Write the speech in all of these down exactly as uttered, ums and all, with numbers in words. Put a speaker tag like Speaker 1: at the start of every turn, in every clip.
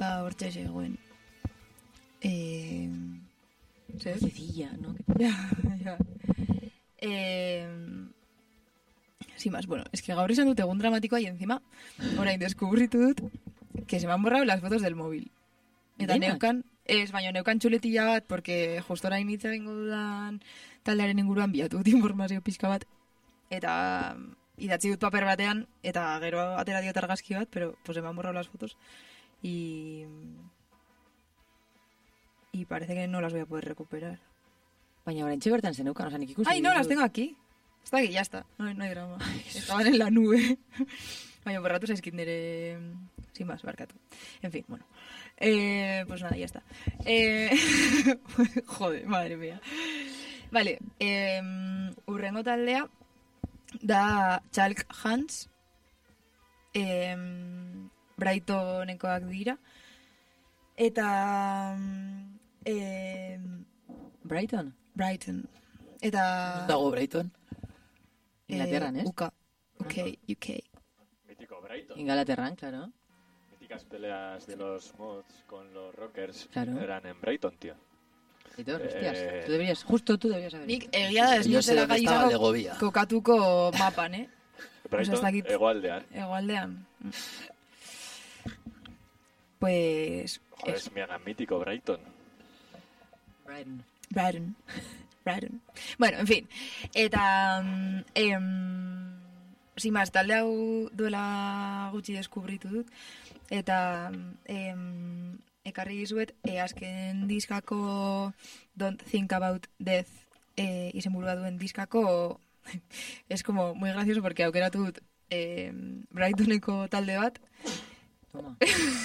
Speaker 1: ba, hortxe zegoen. Eh,
Speaker 2: ¿Zer? Cecilla, ¿no?
Speaker 1: Ya, ya. Eh, sin más, bueno, es que gaur izan dut egun dramatikoa y encima, orain deskubritu dut, que se me han borrado las fotos del móvil. Eta
Speaker 2: Denak?
Speaker 1: neukan, ez, baina neukan txuletilla bat, porque justo orain hitz egingo dudan taldearen inguruan bilatu dut informazio pixka bat, eta idatzi dut paper batean, eta gero atera diot argazki bat, pero pues se me han borrado las fotos, y... y parece que no las voy a poder recuperar.
Speaker 2: Baina orain bertan zeneukan, osan ikusi.
Speaker 1: Ay, no, las tengo aquí. Está aquí, ya está. No, no hay drama. Estaban en la nube. Baina borratu zaizkit nire... Sin más, barkatu. En fin, bueno. Eh, pues nada, ya está. Eh... Joder, madre mía. Vale. Eh, urrengo taldea da Chalk Hands. Eh, Brightonekoak dira. Eta... Eh,
Speaker 2: Brighton?
Speaker 1: Brighton. Eta...
Speaker 3: Dago Brighton?
Speaker 2: Inglaterran, ez?
Speaker 1: U K. U K, U K.
Speaker 4: Mítico Brighton.
Speaker 2: Inglaterran, claro.
Speaker 4: Míticas peleas de los mods con los rockers
Speaker 2: Claro.
Speaker 4: eran en Brighton, tío.
Speaker 2: Y todo, hostias.
Speaker 4: Eh,
Speaker 2: Tú deberías, justo tú deberías saber.
Speaker 1: Nik egia da ez
Speaker 3: Yo sé
Speaker 1: dutela
Speaker 3: dónde
Speaker 1: gai
Speaker 3: estaba
Speaker 1: izango
Speaker 3: Legovia.
Speaker 1: kokatuko mapan, eh?
Speaker 4: Brighton,
Speaker 1: ez dakit.
Speaker 4: hegoaldean.
Speaker 1: Hegoaldean. Pues...
Speaker 4: Joder,
Speaker 1: eso.
Speaker 4: es mega mítico Brighton.
Speaker 2: Brighton.
Speaker 1: Brighton. Brighton. Bueno, en fin. Eta... mm, em, sin más, talde hau duela gutxi deskubritu dut. Eta... Em, ekarri dizuet, e, azken diskako Don't Think About Death e, izenburua duen diskako es como muy gracioso porque aukeratu dut e, Brightoneko talde bat.
Speaker 2: Toma.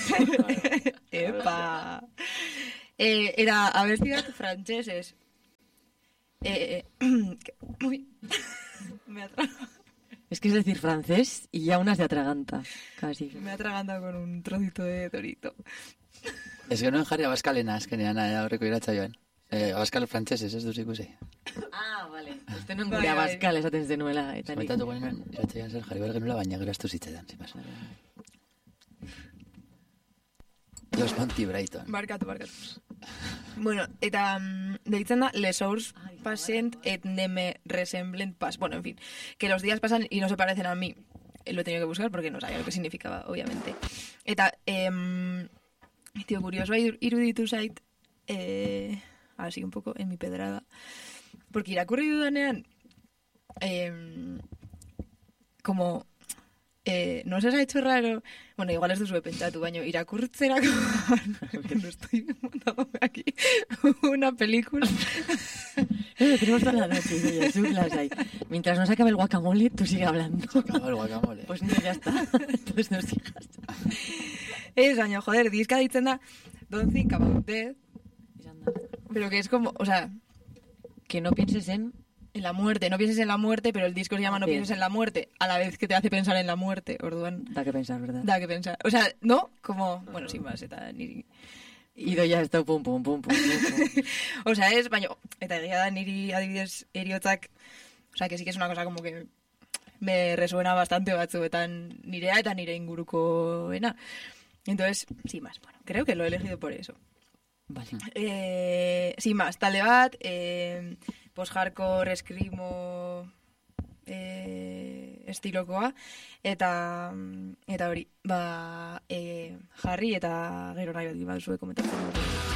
Speaker 1: Epa! E, era abesti bat frantxesez. Eh, que- uy, me atrago.
Speaker 2: Es que es decir francés y ya unas de atraganta, casi.
Speaker 1: Me he atragantado con un trocito de dorito.
Speaker 3: Ez genuen jarri abaskalena azkenean eh, aurreko iratza joan. Eh, abaskal frantsesez ez duz ikusi.
Speaker 2: Ah, vale. Este non
Speaker 1: Bai,
Speaker 2: gure
Speaker 1: bai.
Speaker 2: abaskal esaten zenuela. Eta nik...
Speaker 3: Komentatu genuen iratza joan zer jarri behar genuela, baina gero astu zitzaidan, zimaz. Los Monty Brighton.
Speaker 1: Barkatu, barkatu. Bueno, eta mm, deitzen da Les Jours Passent et ne me resemblen pas. Bueno, en fin, que los días pasan y no se parecen a mí. Eh, Lo he tenido que buscar porque no sabía lo que significaba, obviamente. Eta, eh, tío, curioso iruditu zait, eh, así un poco en mi pedrada, porque irakurri dudanean, eh, como... Eh, no se os ha hecho raro, bueno, igual ez duzue pentsatu, baina irakurtzerako que no estoy montándome aquí una película.
Speaker 2: Eh, tenemos toda la noche, oye, su lasai. Mientras no se acabe el guacamole, tú sigue hablando.
Speaker 3: Acaba el guacamole.
Speaker 2: Pues no, ya está. Entonces nos sigas.
Speaker 1: Ez, baina, joder, diska ditzen da Don't Think About Death, pero que es como, o sea,
Speaker 2: Que no pienses en...
Speaker 1: en la muerte, no pienses en la muerte, pero el disco se llama No
Speaker 2: Bien.
Speaker 1: pienses en la muerte, a la vez que te hace pensar en la muerte, orduan,
Speaker 2: Da que pensar, ¿verdad?
Speaker 1: da que pensar. O sea, ¿no? Como, bueno, sin más, eta niri...
Speaker 2: Ido ya esto, pum, pum, pum, pum, pum, pum.
Speaker 1: O sea, es, baina, eta egia da niri adibidez eriotzak, o sea, que sí que es una cosa como que me resuena bastante batzuetan nirea eta nire ingurukoena. Entonces, sin más, bueno, creo que lo he elegido por eso.
Speaker 2: Vale.
Speaker 1: Eh, sin más, talde bat, eh, post-hardcore, eskrimo eh, estilokoa, eta eta hori, ba, eh, jarri eta gero nahi bat zue komentatzen.